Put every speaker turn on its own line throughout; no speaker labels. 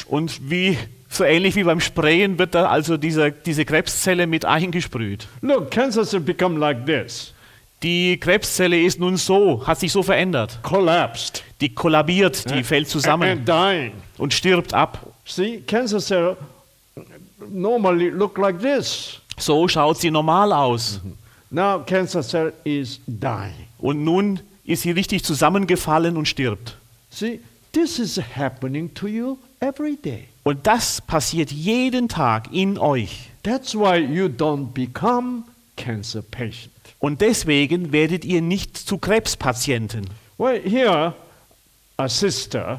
Und so ähnlich wie beim Sprayen wird da also diese Krebszelle mit eingesprüht.
Look, cancer cell become like this,
Die Krebszelle ist nun hat sich so verändert.
collapsed,
Die kollabiert, die fällt zusammen
and dying.
und stirbt ab.
See, cancer cell normally look like this.
So schaut sie normal aus.
Now cancer cell is dying.
Und nun ist sie richtig zusammengefallen und stirbt.
See, this is happening to you every day.
Und das passiert jeden Tag in euch.
That's why you don't become cancer patient.
Und deswegen werdet ihr nicht zu Krebspatienten.
Well, here, a sister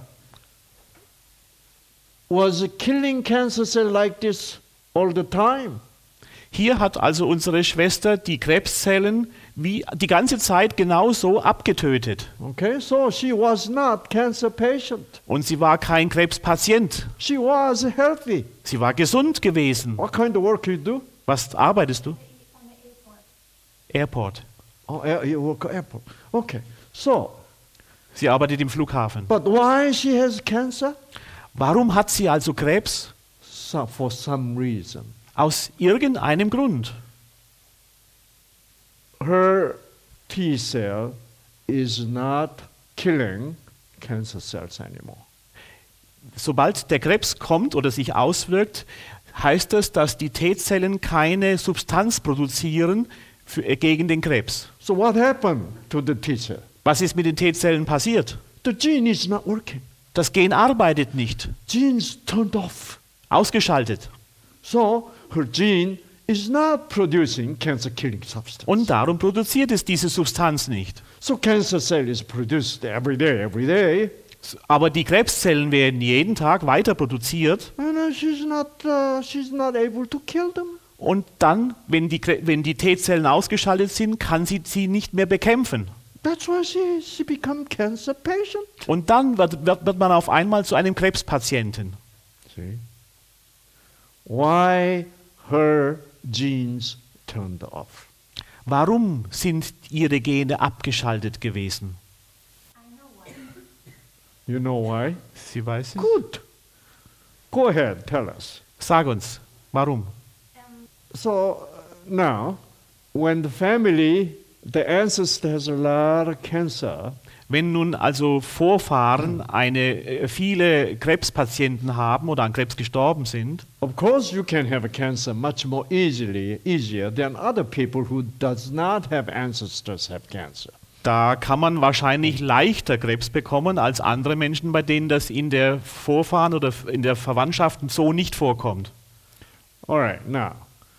was killing cancer cell like this all the time.
Hier hat also unsere Schwester die Krebszellen wie die ganze Zeit genauso abgetötet.
Okay, so she was not cancer patient.
Und sie war kein Krebspatient.
She was healthy.
Sie war gesund gewesen.
What kind of work you do?
Was arbeitest du? Airport.
Oh, you work at airport. Okay, so,
Sie arbeitet im Flughafen.
but why she has cancer?
Warum hat sie also Krebs?
So, for some reason.
Aus irgendeinem Grund.
Her T cell is not killing cancer cells anymore.
Sobald der Krebs kommt oder sich auswirkt, heißt das, dass die T-Zellen keine Substanz produzieren gegen den Krebs.
So what happened to the T cell?
Was ist mit den T-Zellen passiert?
The gene is not working.
Das Gen arbeitet nicht.
Gene's turned off.
Ausgeschaltet.
So her gene is not producing cancer-killing substance.
Und darum produziert es diese Substanz nicht.
So cancer cell is produced every day,
Aber die Krebszellen werden jeden Tag weiter produziert.
and she's not able to kill them.
Und dann, wenn die T-Zellen ausgeschaltet sind, kann sie nicht mehr bekämpfen.
That's why she become cancer patient.
Und dann wird man auf einmal zu einem Krebspatienten.
See? Why her genes turned off?
Warum sind ihre Gene abgeschaltet gewesen?
You know why?
Sie weiß es.
Good. Go ahead, tell us.
Sag uns, warum?
So now, when the ancestor has a lot of cancer,
Wenn nun also Vorfahren viele Krebspatienten haben oder an Krebs gestorben sind,
of course you can have a cancer much more easier than other people who does not have ancestors have cancer.
da kann man wahrscheinlich leichter Krebs bekommen als andere Menschen, bei denen das in der Vorfahren oder in der Verwandtschaft so nicht vorkommt.
All right, now,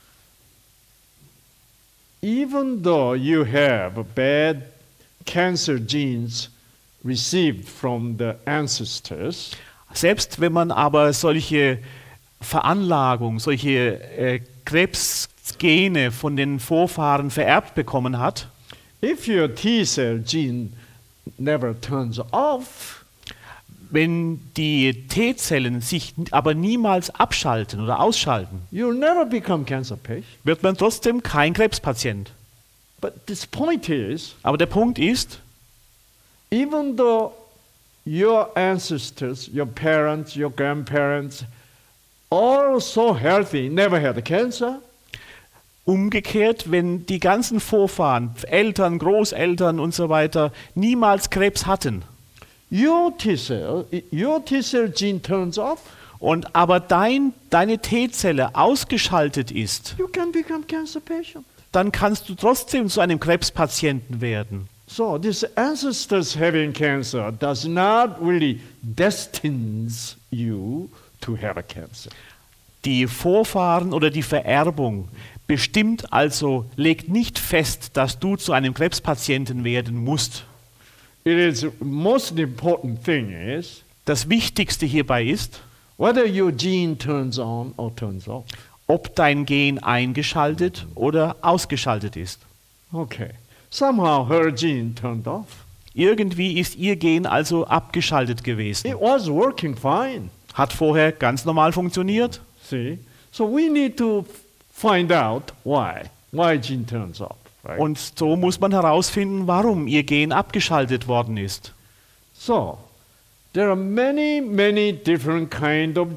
even though you have bad cancer genes received from the ancestors,
Selbst wenn man aber solche Veranlagung, solche Krebsgene von den Vorfahren vererbt bekommen hat,
if your T cell gene never turns off,
wenn die T-Zellen sich aber niemals abschalten oder ausschalten,
you'll never become cancer patient.
wird man trotzdem kein Krebspatient.
But this point is,
Aber der Punkt ist,
even though your ancestors, your parents, your grandparents, all so healthy, never had cancer,
umgekehrt, wenn die ganzen Vorfahren, Eltern, Großeltern und so weiter niemals Krebs hatten
your T cell gene turns off,
und aber deine T-Zelle ausgeschaltet ist,
you can become cancer patient.
dann kannst du trotzdem zu einem Krebspatienten werden.
So this ancestors having cancer does not really destines you to have a cancer.
Die Vorfahren oder die Vererbung bestimmt also, legt nicht fest, dass du zu einem Krebspatienten werden musst.
It is most important thing is
Das Wichtigste hierbei ist,
whether your gene turns on or turns off.
ob dein Gen eingeschaltet oder ausgeschaltet ist.
Okay. Somehow her gene turned off.
Irgendwie ist ihr Gen also abgeschaltet gewesen.
It was working fine.
Hat vorher ganz normal funktioniert.
See? So we need to find out why gene turns off. Right?
Und so muss man herausfinden, warum ihr Gen abgeschaltet worden ist.
So there are many different kind of